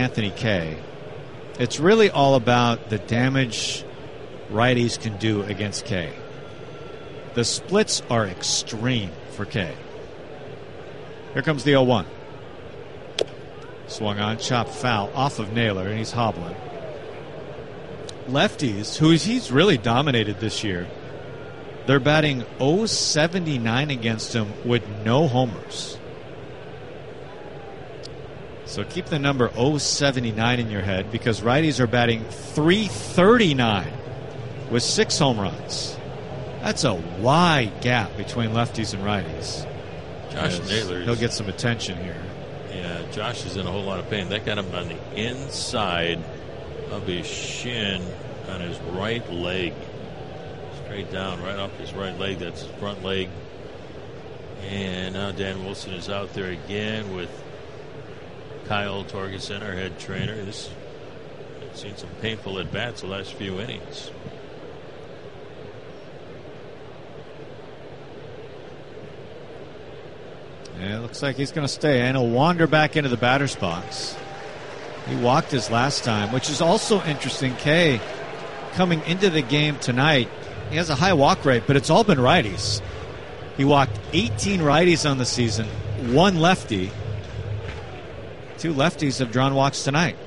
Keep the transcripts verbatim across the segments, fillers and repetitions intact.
Anthony Kay, it's really all about the damage righties can do against Kay. The splits are extreme for Kay. Here comes the oh one. Swung on, chopped foul off of Naylor, and he's hobbling. Lefties, who he's really dominated this year, they're batting oh seventy-nine against him with no homers. So keep the number oh seventy-nine in your head, because righties are batting three thirty-nine with six home runs. That's a wide gap between lefties and righties. Josh Naylor, he'll get some attention here. Yeah, Josh is in a whole lot of pain. That got him on the inside of his shin on his right leg. Straight down, right off his right leg. That's his front leg. And now Dan Wilson is out there again with Kyle Torgerson, our head trainer. This has seen some painful at-bats the last few innings. Yeah, it looks like he's going to stay, and he'll wander back into the batter's box. He walked his last time, which is also interesting. Kay, coming into the game tonight, he has a high walk rate, but it's all been righties. He walked eighteen righties on the season, one lefty. Two lefties have drawn walks tonight.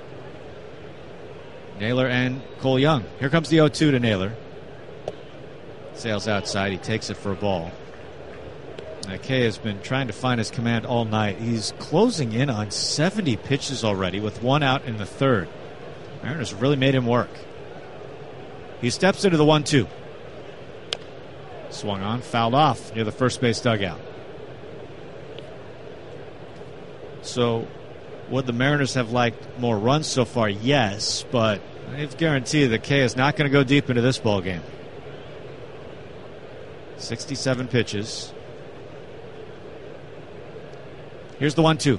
Naylor and Cole Young. Here comes the oh two to Naylor. Sails outside. He takes it for a ball. Now, Kay has been trying to find his command all night. He's closing in on seventy pitches already with one out in the third. Mariners really made him work. He steps into the one two. Swung on, fouled off near the first base dugout. So, would the Mariners have liked more runs so far? Yes, but they've guaranteed that Kay is not going to go deep into this ball game. sixty-seven pitches. Here's the one two.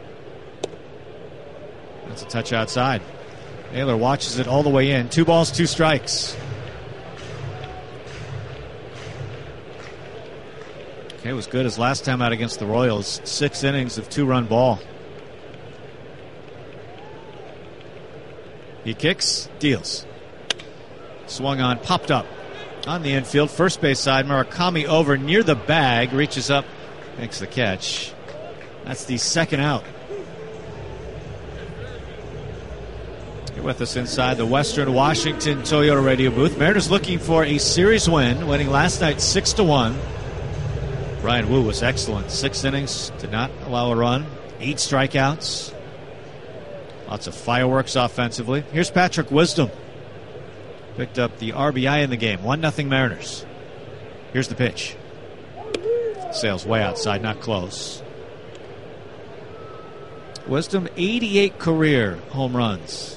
That's a touch outside. Naylor watches it all the way in. Two balls, two strikes. Kay was good his last time out against the Royals. Six innings of two-run ball. He kicks, deals. Swung on, popped up. On the infield, first base side, Murakami over near the bag, reaches up, makes the catch. That's the second out. You're with us inside the Western Washington Toyota radio booth. Mariners looking for a series win, winning last night six to one. Brian Wu was excellent. Six innings, did not allow a run. Eight strikeouts. Lots of fireworks offensively. Here's Patrick Wisdom. Picked up the R B I in the game. one nothing Mariners. Here's the pitch. Sails way outside, not close. Wisdom, eighty-eight career home runs.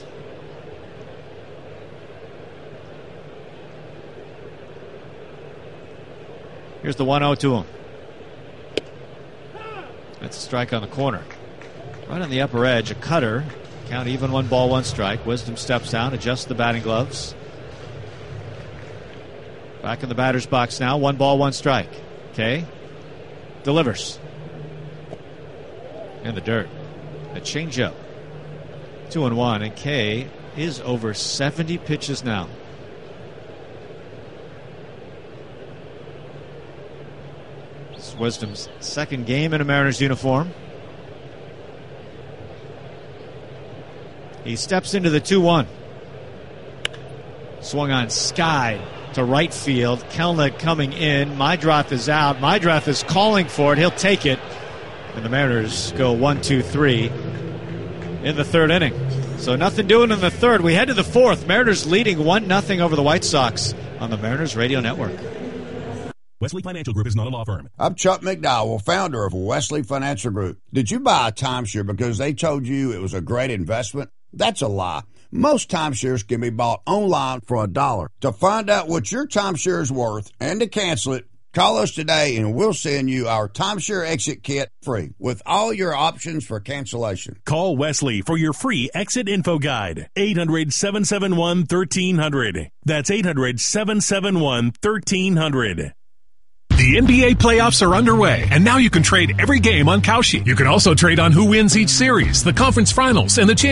Here's the one oh to him. That's a strike on the corner. Right on the upper edge, a cutter. Count even, one ball, one strike. Wisdom steps down, adjusts the batting gloves. Back in the batter's box now, one ball, one strike. Kay delivers. In the dirt. A changeup. Two and one, and Kay is over seventy pitches now. This is Wisdom's second game in a Mariners uniform. He steps into the two one. Swung on, skied to right field. Kelenic coming in. Meidroth is out. Meidroth is calling for it. He'll take it. And the Mariners go one, two, three in the third inning. So nothing doing in the third. We head to the fourth. Mariners leading one nothing over the White Sox on the Mariners Radio Network. Wesley Financial Group is not a law firm. I'm Chuck McDowell, founder of Wesley Financial Group. Did you buy a timeshare because they told you it was a great investment? That's a lie. Most timeshares can be bought online for a dollar. To find out what your timeshare is worth and to cancel it, call us today and we'll send you our timeshare exit kit free with all your options for cancellation. Call Wesley for your free exit info guide. eight hundred, seven seven one, one three zero zero. That's eight hundred, seven seven one, one three zero zero. The N B A playoffs are underway, and now you can trade every game on Kalshi. You can also trade on who wins each series, the conference finals, and the championship.